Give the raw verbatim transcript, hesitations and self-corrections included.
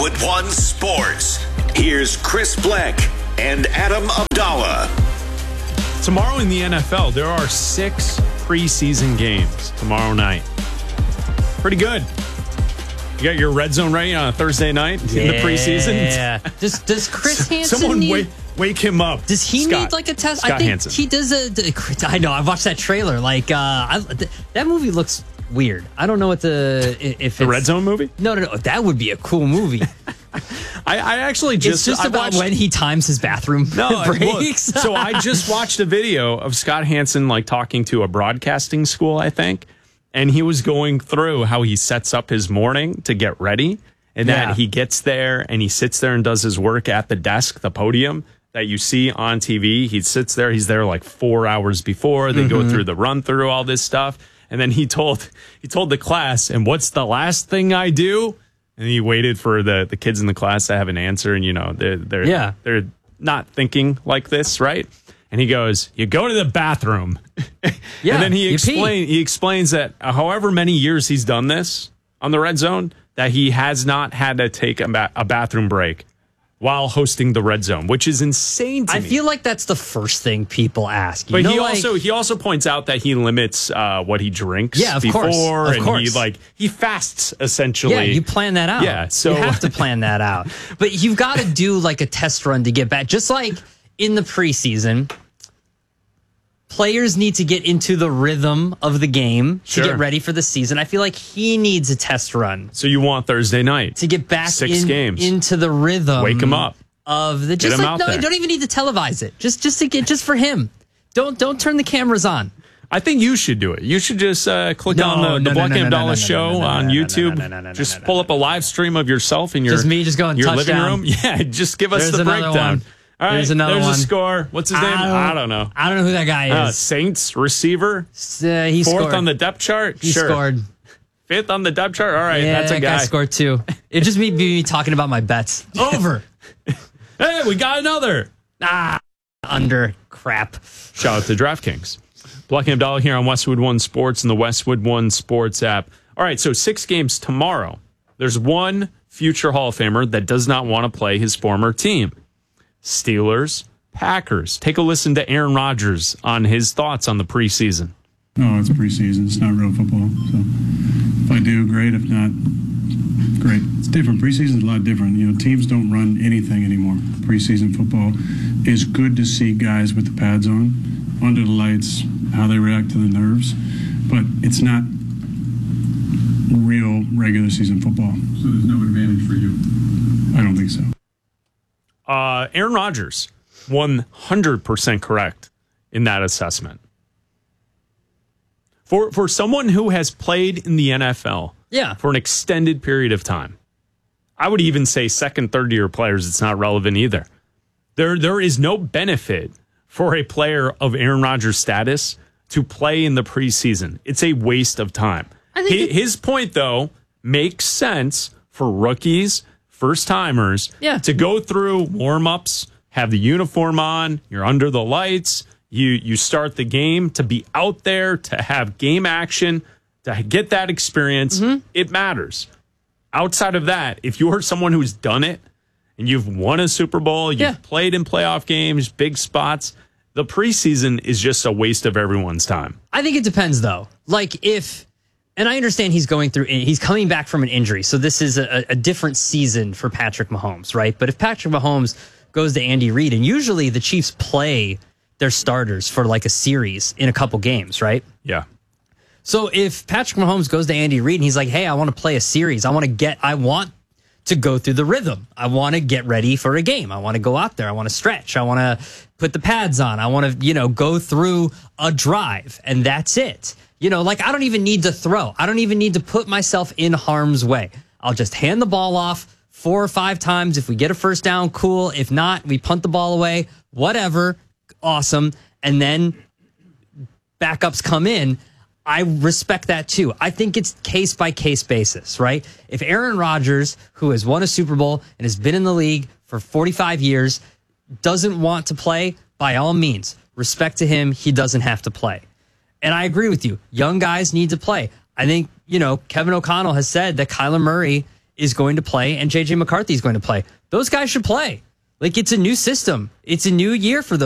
Westwood One Sports. Here's Chris Bleck and Adam Abdallah. Tomorrow in the N F L, there are six preseason games tomorrow night. Pretty good. You got your red zone ready on a Thursday night yeah. in the preseason? Yeah. Does does Chris Hansen Someone need, wake, wake him up. Does he Scott, need like a test? Scott I think Hansen. he does a. I know. I watched that trailer. Like uh, I, th- that movie looks weird. I don't know what the if the it's, red zone movie. No, no, no. That would be a cool movie. I, I actually just it's just I about watched, when he times his bathroom no, breaks. Look, so I just watched a video of Scott Hansen like talking to a broadcasting school, I think, and he was going through how he sets up his morning to get ready, and Yeah. that he gets there and he sits there and does his work at the desk, the podium that you see on T V. He sits there. He's there like four hours before. They Mm-hmm. go through the run through all this stuff, and then he told he told the class, "And what's the last thing I do?" And he waited for the, the kids in the class to have an answer, and you know they're they're Yeah. they're not thinking like this, right? And he goes, "You go to the bathroom," Yeah, and then he you explain he explains that uh, however many years he's done this on the Red Zone, that he has not had to take a, ba- a bathroom break while hosting the Red Zone, which is insane to I me. feel like that's the first thing people ask. You But know, he like, also he also points out that he limits uh, what he drinks Yeah, of before, course, of and course. he like he fasts essentially. Yeah, you plan that out. Yeah, so- you have to plan that out. But you've got to do like a test run to get back. Just like in the preseason, players need to get into the rhythm of the game Sure. to get ready for the season. I feel like he needs a test run So you want Thursday night to get back Six in- games. into the rhythm. Wake him up. Of the just him like out no, there. you don't even need to televise it. Just just to get just for him. Don't don't turn the cameras on. I think you should do it. You should just uh, click No, on the, no, the no, Black no, no, Abdallah no, no, no, show no, no, on no, no, no, YouTube. no, no, no, no, Just no, no, pull no. up a live stream of yourself in your, Just me just going your living touchdown. room. Yeah, just give us There's the another breakdown. one. All right, There's another there's one. a score. What's his name? I don't know. I don't know who that guy Uh, is. Saints receiver, Uh, he fourth scored. on the depth chart. He sure. scored. Fifth on the depth chart. All right, Yeah, that's a that guy. guy scored too. It just me be me talking about my bets. Over. Hey, we got another. ah, under crap. Shout out to DraftKings. Black and Abdallah here on Westwood One Sports and the Westwood One Sports app. All right, so six games tomorrow. There's one future Hall of Famer that does not want to play his former team. Steelers, Packers. Take a listen to Aaron Rodgers on his thoughts on the preseason. No, it's preseason. It's not real football. So if I do, great. If not, great. It's different. Preseason's a lot different. You know, teams don't run anything anymore. Preseason football is good to see guys with the pads on, under the lights, how they react to the nerves, but it's not real regular season football. So there's no advantage for you? I don't think so. Uh, Aaron Rodgers, one hundred percent correct in that assessment. For for someone who has played in the N F L Yeah. for an extended period of time, I would even say second, third year players, it's not relevant either. There there is no benefit for a player of Aaron Rodgers' status to play in the preseason. It's a waste of time. I think Hi- it- His point, though, makes sense for rookies, first timers, Yeah. to go through warm ups, have the uniform on, you're under the lights, you you start the game, to be out there, to have game action, to get that experience. Mm-hmm. It matters. Outside of that, if you're someone who's done it and you've won a Super Bowl, you've Yeah. played in playoff games, big spots, the preseason is just a waste of everyone's time. I think it depends, though. Like, if, and I understand he's going through, he's coming back from an injury. So this is a, a different season for Patrick Mahomes, right? But if Patrick Mahomes goes to Andy Reid, and usually the Chiefs play their starters for like a series in a couple games, right? Yeah. So if Patrick Mahomes goes to Andy Reid and he's like, hey, I want to play a series. I want to get, I want to go through the rhythm. I want to get ready for a game. I want to go out there. I want to stretch. I want to put the pads on. I want to, you know, go through a drive, and that's it. You know, like I don't even need to throw. I don't even need to put myself in harm's way. I'll just hand the ball off four or five times. If we get a first down, cool. If not, we punt the ball away, whatever. Awesome. And then backups come in. I respect that too. I think it's case by case basis, right? If Aaron Rodgers, who has won a Super Bowl and has been in the league for forty-five years, doesn't want to play, by all means, respect to him, he doesn't have to play. And I agree with you. Young guys need to play. I think, you know, Kevin O'Connell has said that Kyler Murray is going to play and J J McCarthy is going to play. Those guys should play. Like, it's a new system. It's a new year for those.